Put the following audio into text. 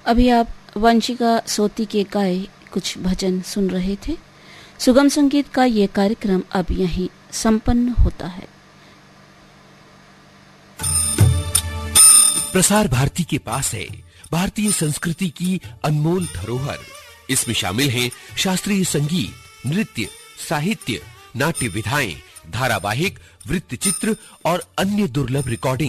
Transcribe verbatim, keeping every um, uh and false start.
अभी आप वंशिका सोती के गाए कुछ भजन सुन रहे थे। सुगम संगीत का ये कार्यक्रम अब यहीं संपन्न होता है। प्रसार भारती के पास है भारतीय संस्कृति की अनमोल धरोहर। इसमें शामिल हैं शास्त्रीय संगीत, नृत्य, साहित्य, नाट्य विधाएं, धारावाहिक, वृत्तचित्र और अन्य दुर्लभ रिकॉर्डिंग।